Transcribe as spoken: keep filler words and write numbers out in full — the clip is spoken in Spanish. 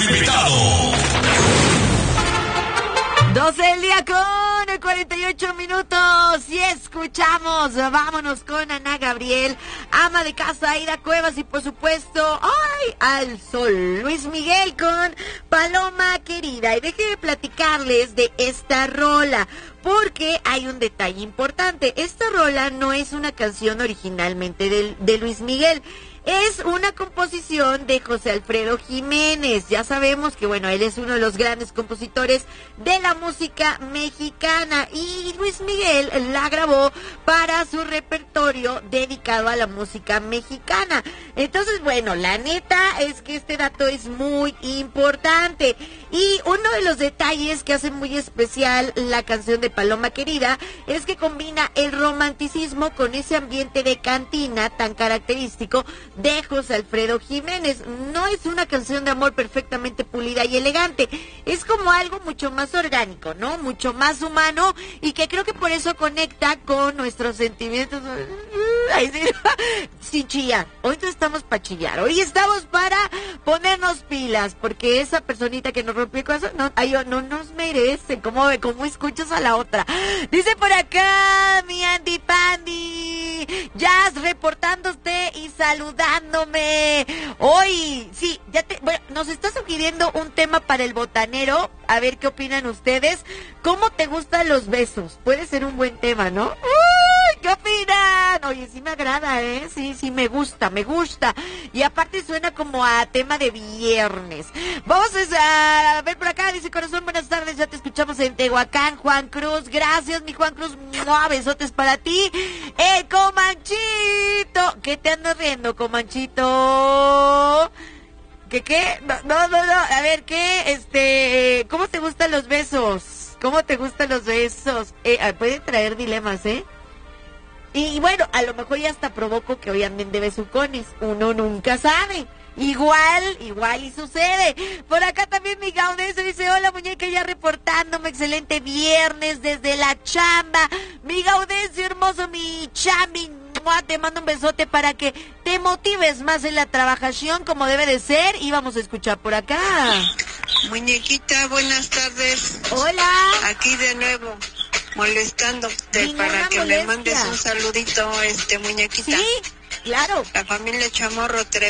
respetado. doce del día con cuarenta y ocho minutos y escuchamos, vámonos con Ana Gabriel, ama de casa, Aida Cuevas y por supuesto, ¡ay! Al Sol, Luis Miguel con Paloma Querida. Y déjenme platicarles de esta rola, porque hay un detalle importante. Esta rola no es una canción originalmente de, de Luis Miguel. Es una composición de José Alfredo Jiménez. Ya sabemos que, bueno, él es uno de los grandes compositores de la música mexicana y Luis Miguel la grabó para su repertorio dedicado a la música mexicana. Entonces, bueno, la neta es que este dato es muy importante y uno de los detalles que hace muy especial la canción de Paloma Querida es que combina el romanticismo con ese ambiente de cantina tan característico de José Alfredo Jiménez. No es una canción de amor perfectamente pulida y elegante, es como algo mucho más orgánico, ¿no? Mucho más humano y que creo que por eso conecta con nuestros sentimientos. Ay, sí, sin chillar. Hoy no estamos para chillar, hoy estamos para ponernos pilas, porque esa personita que nos rompió el corazón, no, ay, no nos merece. ¿Cómo, cómo escuchas a la otra? Dice por acá mi Andy Pandy, Jazz reportándose y saludándome. Hoy, sí, ya te, bueno, nos está sugiriendo un tema para el botanero. A ver qué opinan ustedes. ¿Cómo te gustan los besos? Puede ser un buen tema, ¿no? ¡Uy! ¿Qué opinan? Oye, sí me agrada, ¿eh? Sí, sí, me gusta, me gusta. Y aparte suena como a tema de viernes. Vamos a ver por acá, dice Corazón, buenas tardes, ya te escuchamos en Tehuacán, Juan Cruz. Gracias, mi Juan Cruz. ¡Mua! Besotes para ti. El Comanchito. ¿Qué te andas riendo, Comanchito? ¿Qué qué? No, no, no, no. A ver, ¿qué? Este, ¿cómo te gustan los besos? ¿Cómo te gustan los besos? Eh, pueden traer dilemas, ¿eh? Y, y bueno, a lo mejor ya hasta provoco que hoy anden de besucones. Uno nunca sabe. Igual, igual y sucede. Por acá también mi Gaudencio dice, hola muñeca, ya reportándome, excelente viernes desde la chamba. Mi Gaudencio hermoso, mi chambi, te mando un besote para que te motives más en la trabajación como debe de ser. Y vamos a escuchar por acá. Muñequita, buenas tardes. Hola. Aquí de nuevo, molestándote Ninguna para que molestia. me mandes un saludito, este muñequita. Sí, claro. La familia Chamorro